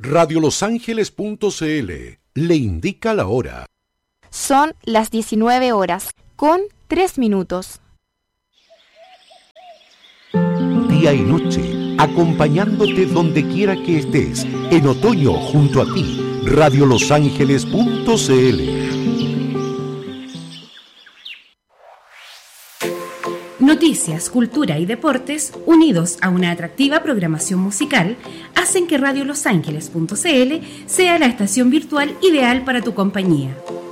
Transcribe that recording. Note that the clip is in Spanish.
Radiolosangeles.cl le indica la hora. Son las 19 horas con 3 minutos. Día y noche, acompañándote donde quiera que estés, en otoño junto a ti. Radiolosangeles.cl. Noticias, cultura y deportes, unidos a una atractiva programación musical, hacen que Radiolosangeles.cl sea la estación virtual ideal para tu compañía.